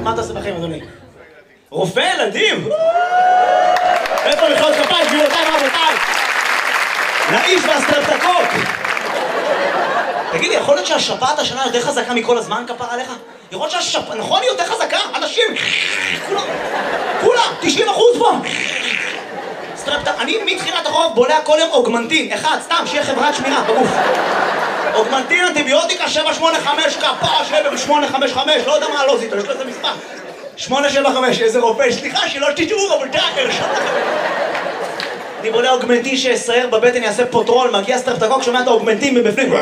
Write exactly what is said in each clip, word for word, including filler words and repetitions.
מה אתה עושה בחיים, אדוני? רופא ילדים? איפה מחיאות כפיים, גבירותיי ורבותיי? נאיש והסטרפטוקוק. תגידי, יכול להיות שהשפעת השנה יותר חזקה מכל הזמן, כפר עליך? יכול להיות שהשפעת, נכון, היא יותר חזקה? אנשים, כולם, כולם, תשעים אחוז פה. סטרפטוקוק, אני מתחילת החורף בולע כל יום אוגמנטין, אחד, סתם, שיהיה חברת שמירה בגוף. אוגמנטין, אנטיביוטיקה, שבע שמונה חמש, כפר, שבע שמונה חמש חמש, לא יודע מה לא זיתו, יש לו איזה מספר. שמונה שבע חמש, איזה רופא, סליחה, שלא תשתעו, אבל די, הרשום לכם. אני בולע אוגמנטין שיסייר בבטן, יעשה פוטרול, מגיע סטרפטוקוק, שומע את האוגמנטין מבפנים.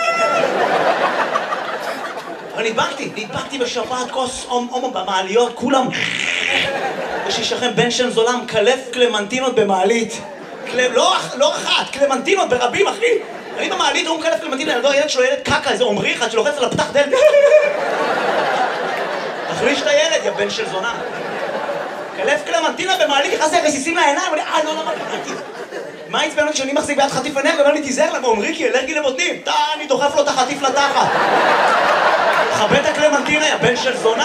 אבל נדבקתי, נדבקתי בשפעת כוס הומו במעליות, כולם. יש איש לכם בן שם זולם, קלף קלמנטינות במעלית. לא אחת, קלמנטינות ברבים, אחי. אני במעלית, הוא מקלף קלמנטינות, ילדו, הילד שלו ילד קקה, איזה עומרי אחד שלוחץ על הפתח דלת. תחליש את הילד, יא בן של זונה. קלף קלמנטינה במעלית, נכנס לי רסיסים לעיניים, ואני, אה, לא, לא, לא, מה עצבן אותי שאני מחזיק ביד חטיף עיניים, ואומר לי, תיזהר לה, ואומרי כי אלרגי לבוטנים. תא, אני דוחף לו את החטיף לתחת. חבט הקלמנטינה, יא בן של זונה.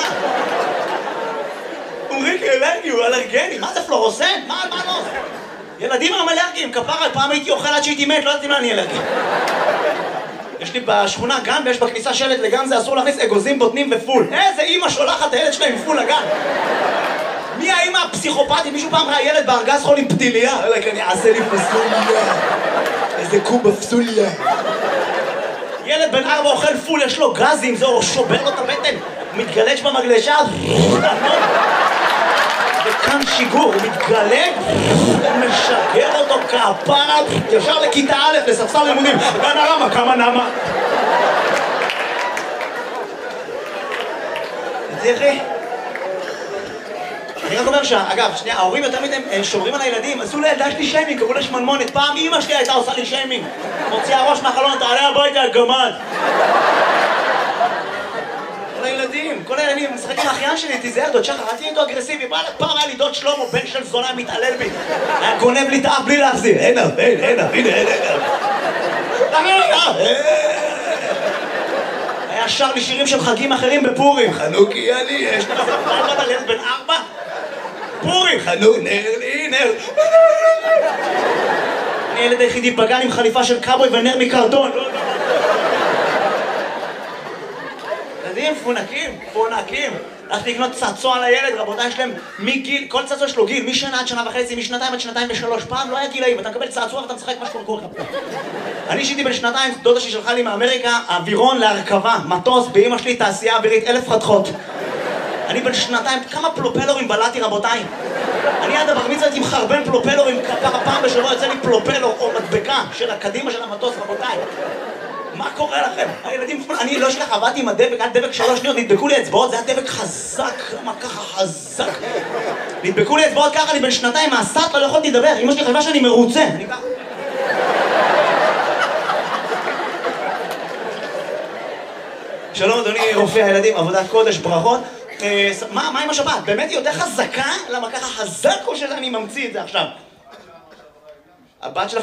אומרי כי אלרגי, הוא אלרגני, מה זה פלורוסנט? מה, מה לא? ילדים הם אלרגיים, כפרה, פעם הייתי אוכל עד שהייתי מת, לא יודעת מה אני אלרגי. יש לי בשכונה גן, ויש בכניסה שלט לגן, זה אסור להכניס אגוזים, בוטנים ופול. איזה אימא שולחת את הילד שלה עם פול לגן. מי האמא הפסיכופתית? מישהו פעם ראה ילד בארגז חול עם פתיליה? אלא אני אעשה לי פסוליה. איזה קובה פסוליה. ילד בן ארבע אוכל פול, יש לו גזים, זהו, שובר לו את הבטן. הוא מתגלש במגלשה. וכאן שיגור, הוא מתגלג, הוא משגר אותו כפרה, ישר לכיתה א', לספסל לימודים. גן הרמה, כמה נמה. תראי. אני רק אומר שאגב, שנייה, ההורים יותר מדי שומרים על הילדים, עשו לילדה שלי שיימינג, קראו לה שמנמונת, פעם אמא שלי הייתה עושה לי שיימינג, מוציאה ראש מהחלון, תעלה הביתה, הגמד. כל הילדים, כל הילדים, משחק עם האחיין שלי, תיזהר, דוד שחר, אל תהיה איתו אגרסיבי, פעם היה לי דוד שלמה, בן של זונה, מתעלל בי, היה גונב לי את האף בלי להחזיר, הנה, הנה, הנה, הנה, הנה, היה שר לי שירים של חגים אחרים בפורים, חנוכי אני, יש לך פעם על ילד בן ארבע? פורים, חנוך, נר לי, נר. אני ילד היחידי בגן עם חליפה של קאבוי ונר מקרטון. ילדים, פונקים, פונקים. הלכתי לקנות צעצוע לילד, רבותיי, יש להם מגיל, כל צעצוע יש לו גיל, משנה עד שנה וחצי, משנתיים עד שנתיים ושלוש. פעם לא היה גילאים, אתה מקבל צעצוע ואתה משחק מה שקורה לך. אני אישיתי בין שנתיים, דודה ששלחה לי מאמריקה, אווירון להרכבה, מטוס, באמא שלי תעשייה אווירית, אלף חתכות. אני בין שנתיים, כמה פלופלורים בלעתי, רבותיי. אני עד הבר מצווה הייתי מחרבן פלופלורים, כפרה פעם בשבוע יוצא לי פלופלור או מדבקה של הקדימה של המטוס, רבותיי. מה קורה לכם? הילדים, אני לא שלך, עבדתי עם הדבק, עד דבק שלוש שניות, נדבקו לי אצבעות, זה היה דבק חזק, מה ככה חזק. נדבקו לי אצבעות ככה, אני בין שנתיים מהסת, לא יכולתי לדבר, אמא שלי חשבה שאני מרוצה. אני ככה. שלום אדוני רופא הילדים, עבודת קודש, ברכות. מה, מה עם השפעת? באמת היא יותר חזקה? למה ככה חזק או שאני ממציא את זה עכשיו? הבת שלך